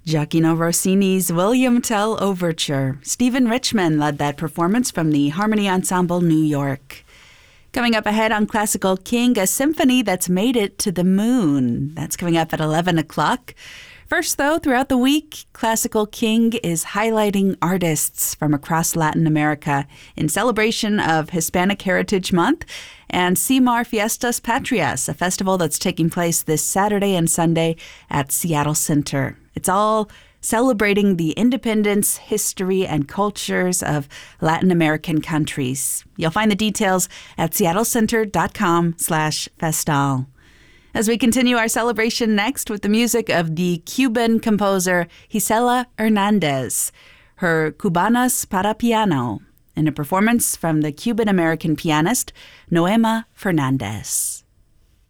Gioacchino Rossini's William Tell Overture. Stephen Richman led that performance from the Harmony Ensemble New York. Coming up ahead on Classical King, a symphony that's made it to the moon. That's coming up at 11 o'clock. First, though, throughout the week, Classical King is highlighting artists from across Latin America in celebration of Hispanic Heritage Month and CIMAR Fiestas Patrias, a festival that's taking place this Saturday and Sunday at Seattle Center. It's all celebrating the independence, history, and cultures of Latin American countries. You'll find the details at seattlecenter.com/festal. As we continue our celebration next with the music of the Cuban composer Gisela Hernandez, her Cubanas para Piano, in a performance from the Cuban-American pianist Noema Fernandez.